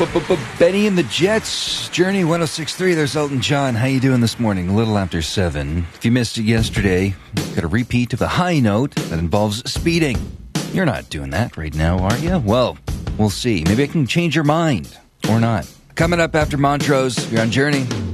Benny and the Jets, Journey 106.3. There's Elton John. How you doing this morning? A little after 7. If you missed it yesterday, got a repeat of the high note that involves speeding. You're not doing that right now, are you? Well, we'll see. Maybe I can change your mind or not. Coming up after Montrose, you're on Journey.